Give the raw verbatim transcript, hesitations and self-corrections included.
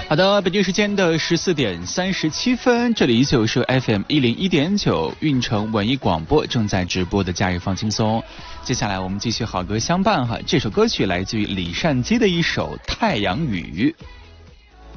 好的，北京时间的十四点三十七分，这里就是 F M 一零一点九运城文艺广播正在直播的假日放轻松。接下来我们继续好歌相伴哈，这首歌曲来自于李善基的一首《太阳雨》。